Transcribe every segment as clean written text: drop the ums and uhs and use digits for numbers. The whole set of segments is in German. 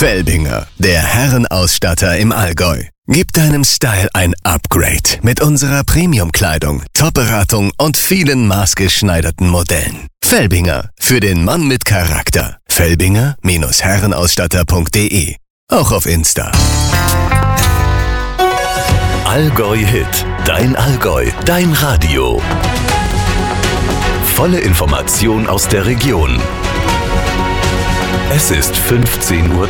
Felbinger, der Herrenausstatter im Allgäu. Gib deinem Style ein Upgrade mit unserer Premium-Kleidung, Top-Beratung und vielen maßgeschneiderten Modellen. Felbinger, für den Mann mit Charakter. Felbinger-Herrenausstatter.de. Auch auf Insta. Allgäu Hit, dein Allgäu, dein Radio. Volle Information aus der Region. Es ist 15:30 Uhr.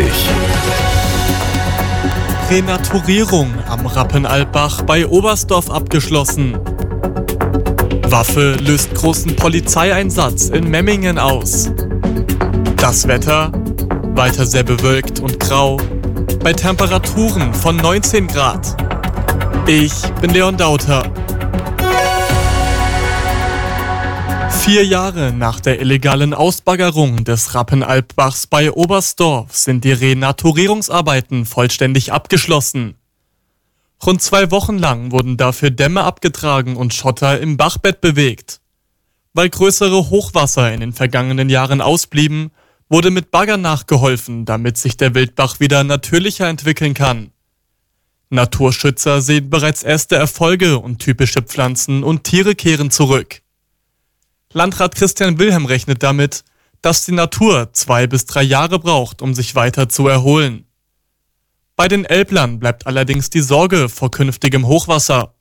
Renaturierung am Rappenalpbach bei Oberstdorf abgeschlossen. Waffe löst großen Polizeieinsatz in Memmingen aus. Das Wetter? Weiter sehr bewölkt und grau, bei Temperaturen von 19 Grad. Ich bin Leon Dauter. 4 Jahre nach der illegalen Ausbaggerung des Rappenalpbachs bei Oberstdorf sind die Renaturierungsarbeiten vollständig abgeschlossen. Rund 2 Wochen lang wurden dafür Dämme abgetragen und Schotter im Bachbett bewegt. Weil größere Hochwasser in den vergangenen Jahren ausblieben, wurde mit Bagger nachgeholfen, damit sich der Wildbach wieder natürlicher entwickeln kann. Naturschützer sehen bereits erste Erfolge und typische Pflanzen und Tiere kehren zurück. Landrat Christian Wilhelm rechnet damit, dass die Natur 2 bis 3 Jahre braucht, um sich weiter zu erholen. Bei den Elblern bleibt allerdings die Sorge vor künftigem Hochwasser.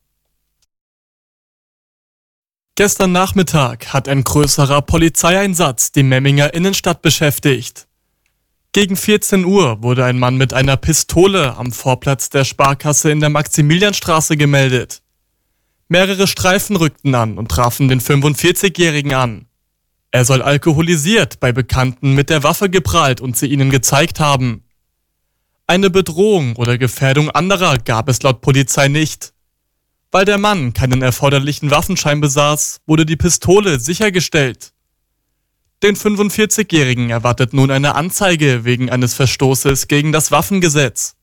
Gestern Nachmittag hat ein größerer Polizeieinsatz die Memminger Innenstadt beschäftigt. Gegen 14 Uhr wurde ein Mann mit einer Pistole am Vorplatz der Sparkasse in der Maximilianstraße gemeldet. Mehrere Streifen rückten an und trafen den 45-Jährigen an. Er soll alkoholisiert bei Bekannten mit der Waffe geprahlt und sie ihnen gezeigt haben. Eine Bedrohung oder Gefährdung anderer gab es laut Polizei nicht. Weil der Mann keinen erforderlichen Waffenschein besaß, wurde die Pistole sichergestellt. Den 45-Jährigen erwartet nun eine Anzeige wegen eines Verstoßes gegen das Waffengesetz.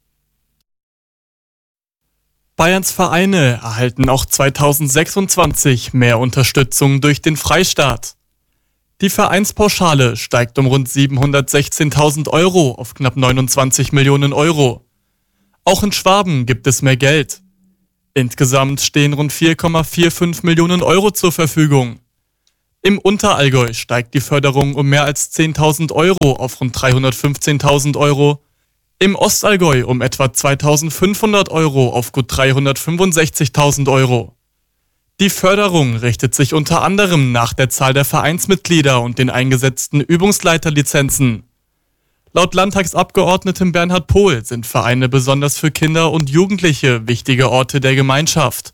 Bayerns Vereine erhalten auch 2026 mehr Unterstützung durch den Freistaat. Die Vereinspauschale steigt um rund 716.000 Euro auf knapp 29 Millionen Euro. Auch in Schwaben gibt es mehr Geld. Insgesamt stehen rund 4,45 Millionen Euro zur Verfügung. Im Unterallgäu steigt die Förderung um mehr als 10.000 Euro auf rund 315.000 Euro. Im Ostallgäu um etwa 2.500 Euro auf gut 365.000 Euro. Die Förderung richtet sich unter anderem nach der Zahl der Vereinsmitglieder und den eingesetzten Übungsleiterlizenzen. Laut Landtagsabgeordnetem Bernhard Pohl sind Vereine besonders für Kinder und Jugendliche wichtige Orte der Gemeinschaft.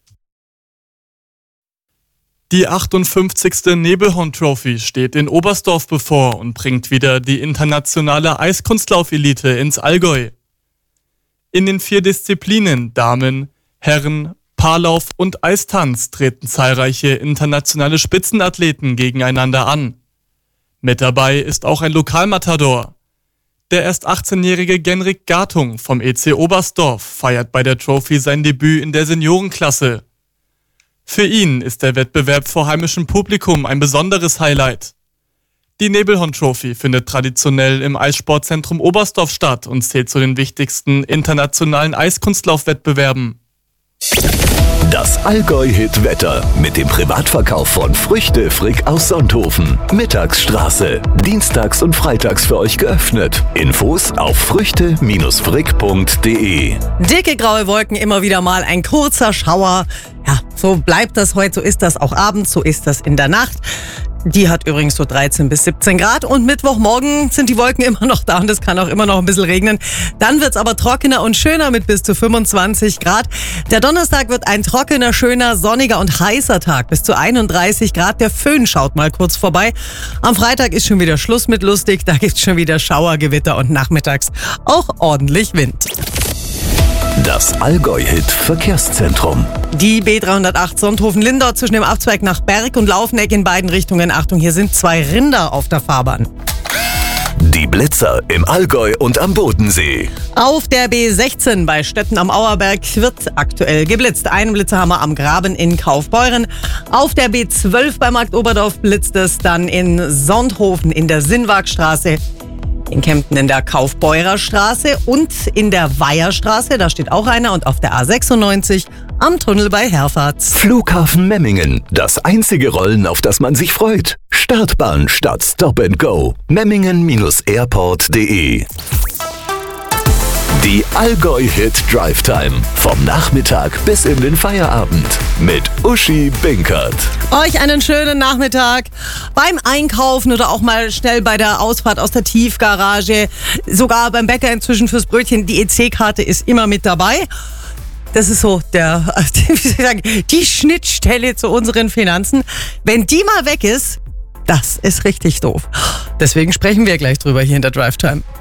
Die 58. Nebelhorn Trophy steht in Oberstdorf bevor und bringt wieder die internationale Eiskunstlauf-Elite ins Allgäu. In den 4 Disziplinen Damen, Herren, Paarlauf und Eistanz treten zahlreiche internationale Spitzenathleten gegeneinander an. Mit dabei ist auch ein Lokalmatador. Der erst 18-jährige Genrik Gartung vom EC Oberstdorf feiert bei der Trophy sein Debüt in der Seniorenklasse. Für ihn ist der Wettbewerb vor heimischem Publikum ein besonderes Highlight. Die Nebelhorn Trophy findet traditionell im Eissportzentrum Oberstdorf statt und zählt zu den wichtigsten internationalen Eiskunstlaufwettbewerben. Das Allgäu-Hit-Wetter mit dem Privatverkauf von Früchte Frick aus Sonthofen. Mittagsstraße. Dienstags und freitags für euch geöffnet. Infos auf früchte-frick.de. Dicke graue Wolken, immer wieder mal ein kurzer Schauer. Ja, so bleibt das heute, so ist das auch abends, so ist das in der Nacht. Die hat übrigens so 13 bis 17 Grad und Mittwochmorgen sind die Wolken immer noch da und es kann auch immer noch ein bisschen regnen. Dann wird's aber trockener und schöner mit bis zu 25 Grad. Der Donnerstag wird ein trockener, schöner, sonniger und heißer Tag bis zu 31 Grad. Der Föhn schaut mal kurz vorbei. Am Freitag ist schon wieder Schluss mit lustig. Da gibt's schon wieder Schauergewitter und nachmittags auch ordentlich Wind. Das Allgäu-Hit-Verkehrszentrum. Die B308 Sonthofen-Lindau zwischen dem Abzweig nach Berg und Laufneck in beiden Richtungen. Achtung, hier sind 2 Rinder auf der Fahrbahn. Die Blitzer im Allgäu und am Bodensee. Auf der B16 bei Stötten am Auerberg wird aktuell geblitzt. Einen Blitzer haben wir am Graben in Kaufbeuren. Auf der B12 bei Markt Oberdorf blitzt es dann in Sonthofen in der Sinnwagstraße. In Kempten in der Kaufbeurer-Straße und in der Weiherstraße, da steht auch einer, und auf der A96 am Tunnel bei Herfahrt. Flughafen Memmingen, das einzige Rollen, auf das man sich freut. Startbahn statt Stop and Go. Memmingen-airport.de. Die Allgäu-Hit Drive Time. Vom Nachmittag bis in den Feierabend. Mit Uschi Binkert. Euch einen schönen Nachmittag beim Einkaufen oder auch mal schnell bei der Ausfahrt aus der Tiefgarage. Sogar beim Bäcker inzwischen fürs Brötchen. Die EC-Karte ist immer mit dabei. Das ist so die Schnittstelle zu unseren Finanzen. Wenn die mal weg ist, das ist richtig doof. Deswegen sprechen wir gleich drüber hier in der Drive Time.